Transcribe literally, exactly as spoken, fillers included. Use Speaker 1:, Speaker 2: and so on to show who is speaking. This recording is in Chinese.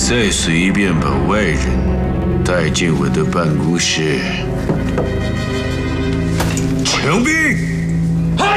Speaker 1: 再随便把外人带进我的办公室，枪毙！